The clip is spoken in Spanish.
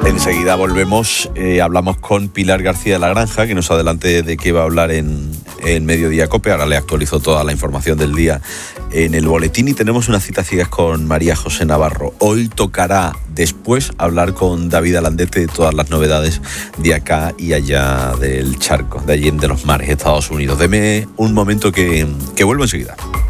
Enseguida volvemos, hablamos con Pilar García de la Granja, que nos adelante de qué va a hablar en Mediodía Cope. Ahora le actualizo toda la información del día en el boletín, y tenemos unas citas ciegas con María José Navarro. Hoy tocará después hablar con David Alandete de todas las novedades de acá y allá del charco, de allí de los mares, Estados Unidos. Deme un momento que vuelvo enseguida.